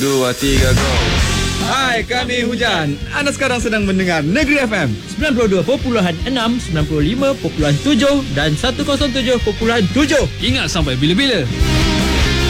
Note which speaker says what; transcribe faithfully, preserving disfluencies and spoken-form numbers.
Speaker 1: Dua, tiga, go. Hai, kami Hujan. Anda sekarang sedang mendengar Negeri F M
Speaker 2: sembilan puluh dua perpuluhan enam, sembilan puluh lima perpuluhan tujuh dan seratus tujuh perpuluhan tujuh.
Speaker 3: Ingat sampai bila-bila.